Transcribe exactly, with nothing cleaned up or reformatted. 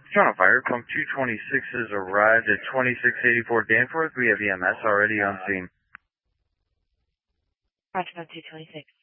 Toronto Fire, pump two twenty-six has arrived at twenty-six eighty-four Danforth. We have E M S already on scene. Roger, pump two twenty-six.